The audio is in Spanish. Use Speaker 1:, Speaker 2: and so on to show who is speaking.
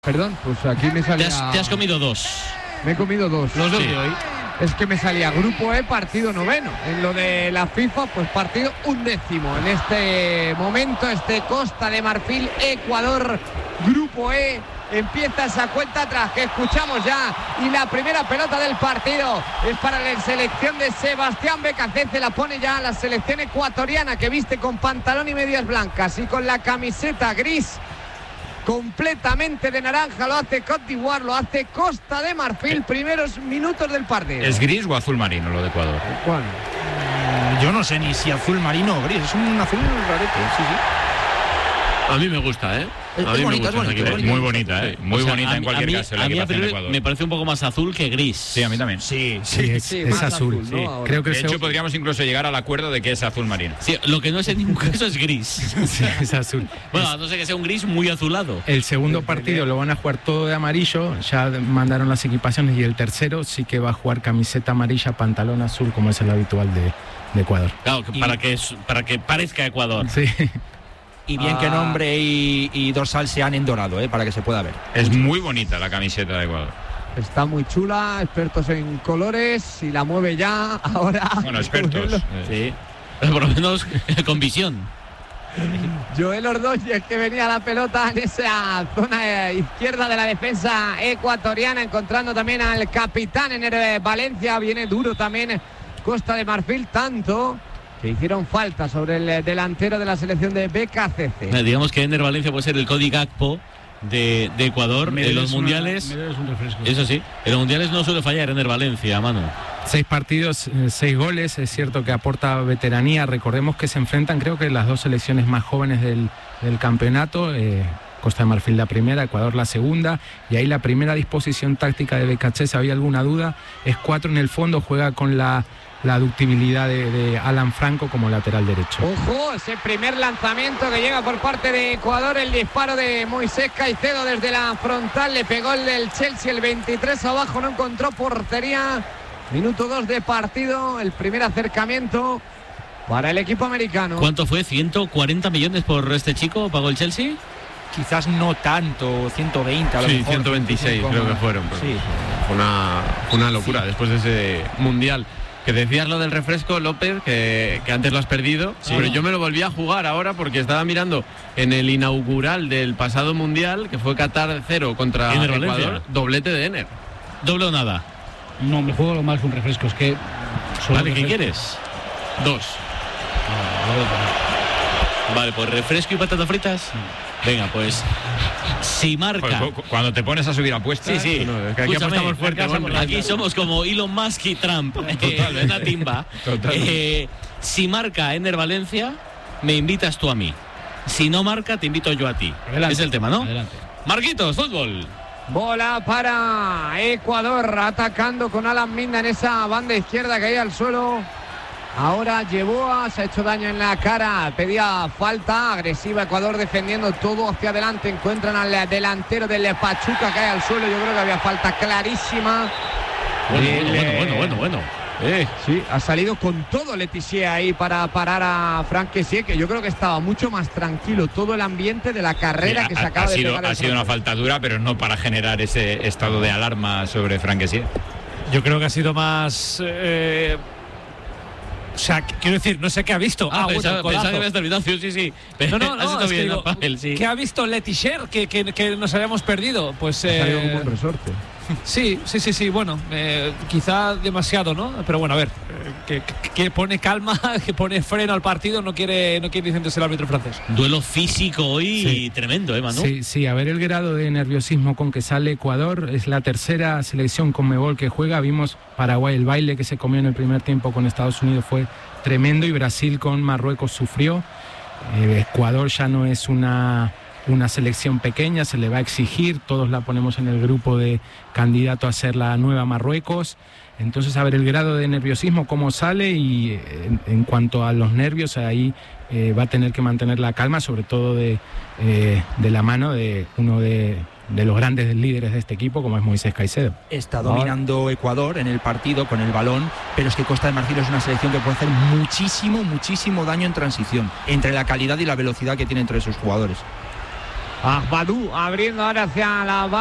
Speaker 1: Perdón, pues aquí me salía...
Speaker 2: Te has comido dos.
Speaker 1: Me he comido dos.
Speaker 2: Los dos
Speaker 1: sí.
Speaker 2: de hoy.
Speaker 1: Es que me salía Grupo E, partido 9. En lo de la FIFA, pues partido 11. En este momento, Costa de Marfil, Ecuador, Grupo E. Empieza esa cuenta atrás que escuchamos ya. Y la primera pelota del partido es para la selección de Sebastián Becacece. La pone ya la selección ecuatoriana, que viste con pantalón y medias blancas y con la camiseta gris completamente de naranja. Lo hace Côte d'Ivoire, lo hace Costa de Marfil. Primeros minutos del partido.
Speaker 3: ¿Es gris o azul marino lo de Ecuador?
Speaker 1: ¿Cuál?
Speaker 4: Yo no sé ni si azul marino o gris. Es un azul rarete. Sí.
Speaker 2: A mí me gusta, ¿eh?
Speaker 4: Es bonita.
Speaker 3: Muy bonita, ¿eh? Muy bonita en cualquier caso.
Speaker 2: A mí me parece un poco más azul que gris.
Speaker 3: Sí, a mí también.
Speaker 4: Sí,
Speaker 1: es
Speaker 4: azul.
Speaker 1: ¿no?
Speaker 4: Sí.
Speaker 1: Creo
Speaker 3: que de hecho podríamos incluso llegar al acuerdo de que es azul marino.
Speaker 2: Sí, lo que no es en ningún caso es gris.
Speaker 5: Sí, es azul.
Speaker 2: Bueno, a no ser que sea un gris muy azulado.
Speaker 5: El segundo partido lo van a jugar todo de amarillo, ya mandaron las equipaciones, y el tercero sí que va a jugar camiseta amarilla, pantalón azul, como es el habitual de Ecuador.
Speaker 2: Claro, para que parezca Ecuador.
Speaker 5: Sí.
Speaker 4: Y bien que nombre y dorsal sean en dorado, para que se pueda ver.
Speaker 3: Es muy bonita la camiseta de Ecuador.
Speaker 1: Está muy chula, expertos en colores, y la mueve ya ahora.
Speaker 3: Bueno, expertos.
Speaker 2: Sí, pero por lo menos con visión.
Speaker 1: Joel Ordóñez, que venía la pelota en esa zona izquierda de la defensa ecuatoriana, encontrando también al capitán Ener Valencia. Viene duro también Costa de Marfil, tanto que hicieron falta sobre el delantero de la selección de BKCC.
Speaker 2: Digamos que Ener Valencia puede ser el Cody Gakpo de Ecuador en los mundiales.
Speaker 6: Es un refresco.
Speaker 2: Eso sí, en los mundiales no suele fallar Ener Valencia, mano.
Speaker 5: 6 partidos, 6 goles. Es cierto que aporta veteranía. Recordemos que se enfrentan, creo que las dos selecciones más jóvenes del campeonato. Costa de Marfil la primera, Ecuador la segunda, y ahí la primera disposición táctica de BKC, si había alguna duda, es 4 en el fondo. Juega con la ductibilidad de Alan Franco como lateral derecho.
Speaker 1: Ojo, ese primer lanzamiento que llega por parte de Ecuador, el disparo de Moisés Caicedo desde la frontal, le pegó el del Chelsea, el 23 abajo, no encontró portería. Minuto 2 de partido, el primer acercamiento para el equipo americano.
Speaker 2: ¿Cuánto fue? ¿140 millones por este chico pagó el Chelsea?
Speaker 4: Quizás no tanto, 120 a lo mejor.
Speaker 6: 126 creo que fueron.
Speaker 4: Sí.
Speaker 6: Fue una locura después de ese mundial. Que decías lo del refresco, López, que antes lo has perdido, pero yo me lo volví a jugar ahora porque estaba mirando en el inaugural del pasado mundial, que fue Qatar 0 contra
Speaker 2: Ener
Speaker 6: Ecuador,
Speaker 2: Valencia.
Speaker 6: doblete de Ener.
Speaker 2: ¿Doble o nada?
Speaker 7: No, me juego lo más un refresco, es que...
Speaker 2: Vale, ¿qué quieres?
Speaker 6: 2.
Speaker 2: Vale, pues refresco y patatas fritas. Venga, pues si marca.
Speaker 3: Pues, cuando te pones a subir apuestas.
Speaker 2: Sí.
Speaker 6: No, es que aquí
Speaker 2: Escúchame,
Speaker 6: apostamos fuerte.
Speaker 2: aquí somos como Elon Musk y Trump. Una timba. Si marca Ener Valencia, me invitas tú a mí. Si no marca, te invito yo a ti.
Speaker 7: Adelante.
Speaker 2: Es el tema, ¿no?
Speaker 7: Adelante.
Speaker 2: Marquitos, fútbol.
Speaker 1: Bola para Ecuador, atacando con Alan Minda en esa banda izquierda que hay al suelo. Ahora Yeboah se ha hecho daño en la cara, pedía falta, agresiva Ecuador defendiendo todo hacia adelante. Encuentran al delantero del Pachuca que hay al suelo. Yo creo que había falta clarísima.
Speaker 2: Bueno.
Speaker 1: Sí, ha salido con todo Letizier ahí para parar a Franck Kessié, que yo creo que estaba mucho más tranquilo todo el ambiente de la carrera que se acaba de pegar.
Speaker 3: Ha sido una falta dura, pero no para generar ese estado de alarma sobre Franck Kessié.
Speaker 8: Yo creo que ha sido más... O sea, quiero decir, no sé qué ha visto.
Speaker 2: Pensaba que habías terminado, sí.
Speaker 8: No,
Speaker 2: es que
Speaker 8: digo,
Speaker 2: sí.
Speaker 8: ¿qué ha visto Letizier que nos habíamos perdido? Pues...
Speaker 1: Ha salido como un resorte.
Speaker 8: Sí, bueno, quizá demasiado, ¿no? Pero bueno, a ver, que pone calma, que pone freno al partido, no quiere Vicente ser el árbitro francés.
Speaker 2: Duelo físico hoy
Speaker 5: Sí.
Speaker 2: Tremendo, Manu.
Speaker 5: Sí, a ver el grado de nerviosismo con que sale Ecuador. Es la tercera selección Conmebol que juega. Vimos Paraguay, el baile que se comió en el primer tiempo con Estados Unidos fue tremendo, y Brasil con Marruecos sufrió. Ecuador ya no es una selección pequeña, se le va a exigir, todos la ponemos en el grupo de candidato a ser la nueva Marruecos. Entonces, a ver el grado de nerviosismo, cómo sale, y en cuanto a los nervios, ahí va a tener que mantener la calma, sobre todo de la mano de uno de los grandes líderes de este equipo, como es Moisés Caicedo.
Speaker 4: Está dominando Ecuador en el partido con el balón, pero es que Costa de Marfil es una selección que puede hacer muchísimo daño en transición, entre la calidad y la velocidad que tiene entre sus jugadores.
Speaker 1: Ahmadou abriendo ahora hacia la